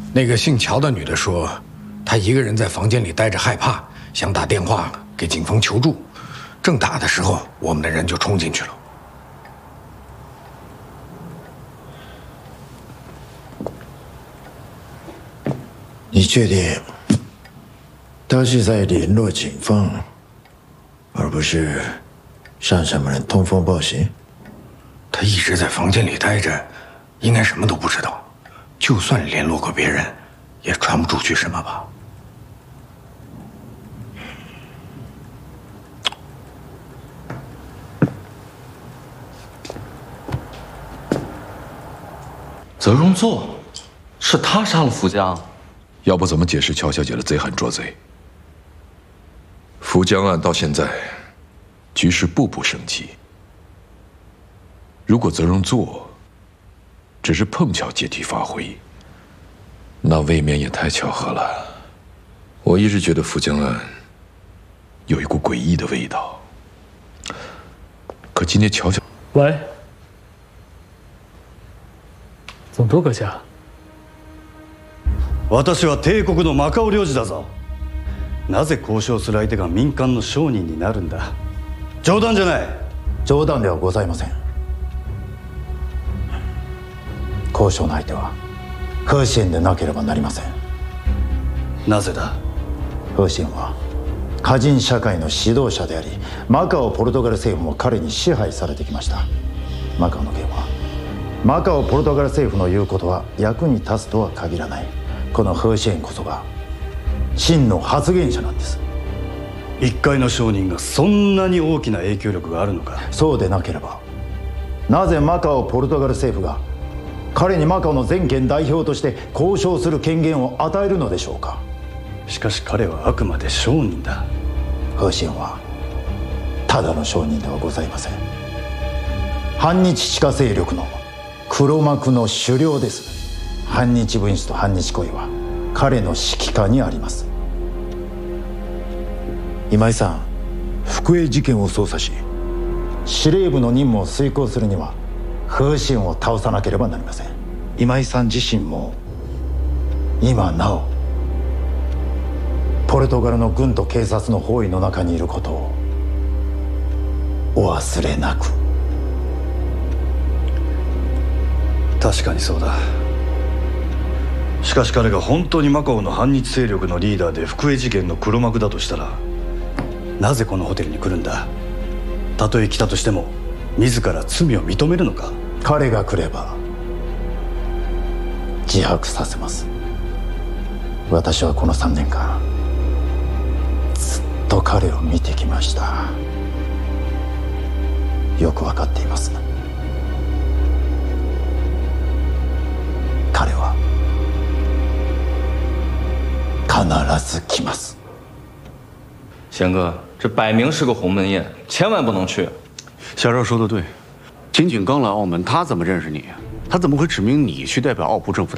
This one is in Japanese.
那个姓乔的女的说，她一个人在房间里待着害怕，想打电话给警方求助。正打的时候，我们的人就冲进去了。 你确定他是在联络警方，而不是向什么人通风报信？ 他一直在房间里待着，应该什么都不知道。就算联络过别人，也传不出去什么吧。 泽荣作，是他杀了福江？ 要不怎么解释乔小姐的贼喊捉贼？福江案到现在，局势步步升级。如果泽荣作只是碰巧借题发挥，那未免也太巧合了。我一直觉得福江案有一股诡异的味道，可今天乔乔…… 喂，总督阁下。 私は帝国のマカオ領事だぞ。なぜ交渉する相手が民間の商人になるんだ。冗談じゃない。 冗談ではございません。交渉の相手はフーシンでなければなりません。 なぜだ。 フーシンは華人社会の指導者であり、マカオ・ポルトガル政府も彼に支配されてきました。マカオの件はマカオ・ポルトガル政府の言うことは役に立つとは限らない。このフーシンこそが真の発言者なんです。 一介の商人がそんなに大きな影響力があるのか。 そうでなければなぜマカオ・ポルトガル政府が彼にマカオの全権代表として交渉する権限を与えるのでしょうか。 しかし彼はあくまで商人だ。 フーシンはただの商人ではございません。反日地下勢力の黒幕の首領です。反日分子と反日恋は彼の指揮下にあります。今井さん、福江事件を捜査し司令部の任務を遂行するにはフーシンを倒さなければなりません。今井さん自身も今なおポルトガルの軍と警察の包囲の中にいることをお忘れなく。 確かにそうだ。しかし彼が本当にマカオの反日勢力のリーダーで福江事件の黒幕だとしたら、なぜこのホテルに来るんだ。たとえ来たとしても自ら罪を認めるのか。 彼が来れば自白させます。私はこの3年間ずっと彼を見てきました。よく分かっています。彼は必ず来ます。 贤哥，这摆明是个鸿门宴，千万不能去。 小赵说的对，秦景刚来澳门，他怎么认识你？他怎么会指明你去代表澳葡政府